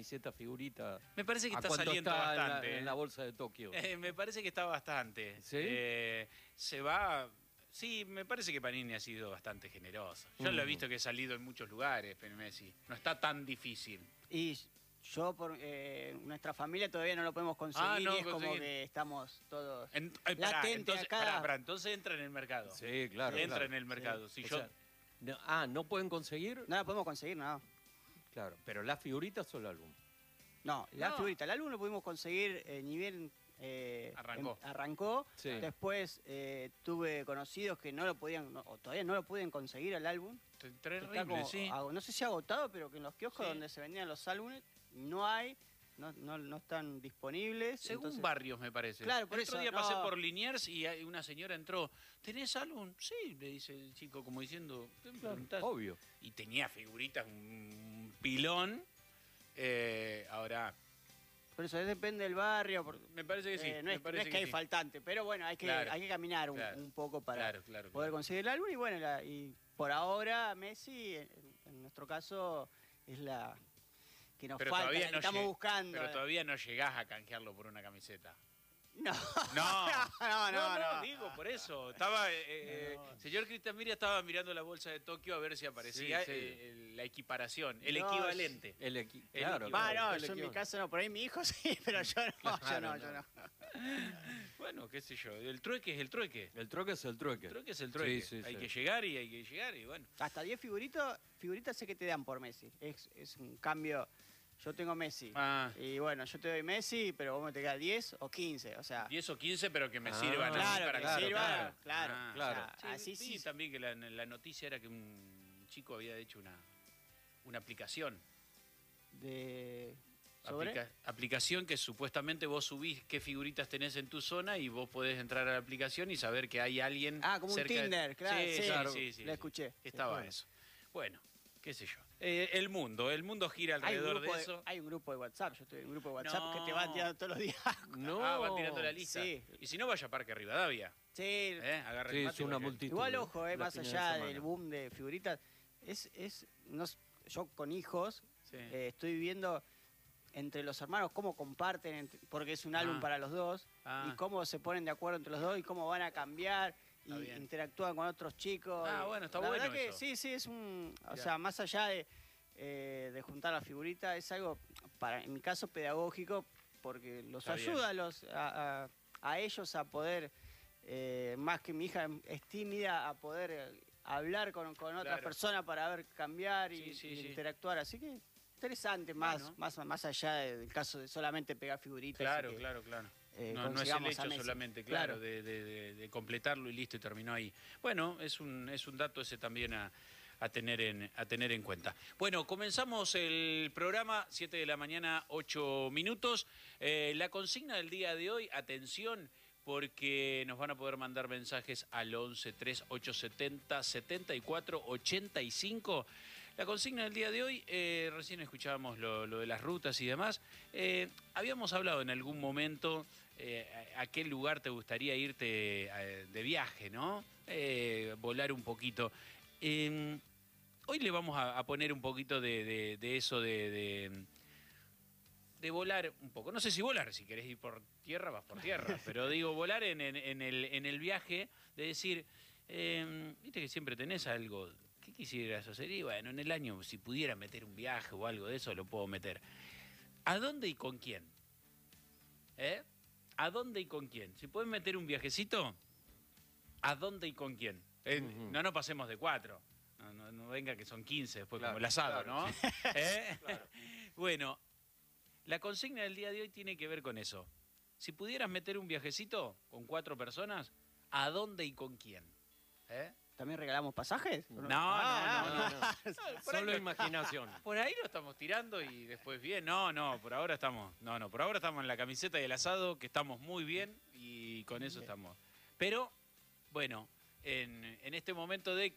camiseta figurita? Me parece que ¿A está cuánto saliendo está bastante. en la bolsa de Tokio? Me parece que está bastante. ¿Sí? Se va... Sí, me parece que Panini ha sido bastante generoso. Yo lo he visto que he salido en muchos lugares, Messi. No está tan difícil. Y yo, por nuestra familia todavía no lo podemos conseguir no y es como conseguir. que estamos todos Pará, latentes entonces, acá. entonces entra en el mercado. Sí, claro. Entra claro. en el mercado. Sí. Si O yo... sea, ¿no pueden conseguir? No la podemos conseguir, no. Claro, pero las figuritas o el álbum. No, la No. figurita, el álbum lo pudimos conseguir ni bien Arrancó. Sí. Después tuve conocidos que no lo podían, o todavía no lo pueden conseguir al álbum. Terrible, Está como, sí. no sé si agotado, pero que en los kioscos Sí. donde se vendían los álbumes no hay, no están disponibles. Según entonces- barrios, me parece. Claro, por el otro eso, día no. pasé por Liniers y una señora entró. ¿Tenés álbum? Sí, le dice el chico, como diciendo... ¿qué me preguntás? Obvio. Y tenía figuritas, un pilón. Ahora, Por eso depende del barrio. me parece que sí. no me es, parece no es que hay sí. faltante, pero bueno, hay que, Claro, hay que caminar claro, un poco para claro, poder conseguir el álbum. Y bueno, y por ahora Messi, en nuestro caso, es la que nos Pero falta, todavía la que estamos buscando. Pero todavía no llegás a canjearlo por una camiseta. No, No, no. digo, por eso. Estaba, No. señor Cristian Miria estaba mirando la bolsa de Tokio a ver si aparecía Sí, la equiparación, el No, equivalente. Claro, Va, no, el yo en mi equivalente. caso no, por ahí mi hijo sí, pero yo no, Claro, yo no. Bueno, qué sé yo, el trueque es el trueque. El trueque es el trueque. El trueque es el trueque. Sí, sí, hay sí. que llegar y bueno. Hasta 10 figuritas sé que te dan por Messi. Es un cambio. Yo tengo Messi. Ah. Y bueno, yo te doy Messi, pero vos me te quedas 10 o 15. O sea, 10 o 15, pero que me Ah, sirvan a mí claro, para que que sirva, claro. claro. Ah, claro. O sea, Sí, así vi sí. también que la noticia era que un chico había hecho una aplicación. ¿Sobre? Aplicación que supuestamente vos subís qué figuritas tenés en tu zona y vos podés entrar a la aplicación y saber que hay alguien Ah, como un cerca de- Tinder, claro, sí, claro, lo escuché. que estaba Bueno. eso. Bueno, qué sé yo. El mundo gira Hay un, alrededor grupo de eso. hay un grupo de WhatsApp, yo estoy en un grupo de WhatsApp No. que te van tirando todos los días. No. Van tirando la lista. Sí. Y si no, vaya a Parque Rivadavia. Sí, Agarra Sí, el es mate y una vaya. multitud. igual ojo, la más fines de allá semana. del boom de figuritas, yo con hijos Sí. estoy viendo entre los hermanos cómo comparten, porque es un álbum para los dos, Ah. y cómo se ponen de acuerdo entre los dos y cómo van a cambiar y Está bien. interactúan con otros chicos. Ah, y bueno, está la bueno verdad que eso. sí, es o Ya. sea, más allá de juntar la figurita, es algo, en mi caso, pedagógico, porque los Está bien. ayuda a ellos a poder, más que mi hija es tímida, a poder hablar con otras Claro. personas para ver cambiar Sí, sí, y sí. interactuar. Así que interesante, Bueno. más allá del caso de solamente pegar figuritas. Claro, y que, claro. No, no es el consigamos a hecho Messi. solamente, claro, Claro. de completarlo y listo, y terminó ahí. Bueno, es un dato ese también a tener en cuenta. Bueno, comenzamos el programa, 7 de la mañana, 8 minutos. La consigna del día de hoy, atención, porque nos van a poder mandar mensajes al 11 3870 74 85. La consigna del día de hoy, recién escuchábamos lo de las rutas y demás. Habíamos hablado en algún momento a qué lugar te gustaría irte de viaje, ¿no? Volar un poquito. Hoy le vamos a poner un poquito de eso de volar un poco. No sé si volar, si querés ir por tierra, vas por tierra. Pero digo, volar en el viaje, de decir, viste que siempre tenés algo. ¿Qué quisieras hacer? Y bueno, en el año, si pudiera meter un viaje o algo de eso, lo puedo meter. ¿A dónde y con quién? ¿A dónde y con quién? Si puedes meter un viajecito, ¿a dónde y con quién? No pasemos de 4. No venga que son 15 después, Claro, como el asado, claro. ¿no? Bueno, la consigna del día de hoy tiene que ver con eso. Si pudieras meter un viajecito con 4 personas, ¿a dónde y con quién? ¿También regalamos pasajes? No, No. Por ahí Solo lo- imaginación. Por ahí lo estamos tirando y después bien. Por ahora estamos. Por ahora estamos en la camiseta y el asado, que estamos muy bien y con eso estamos. Pero, bueno, en este momento de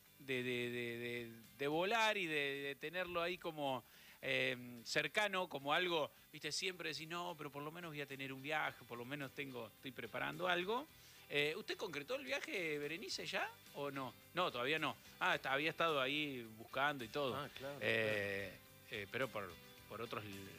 volar y de tenerlo ahí como cercano, como algo, viste, siempre decís, no, pero por lo menos voy a tener un viaje, por lo menos estoy preparando algo. ¿Usted concretó el viaje, Berenice, ya o no? No, todavía no. Había estado ahí buscando y todo. Ah, claro, Pero por otros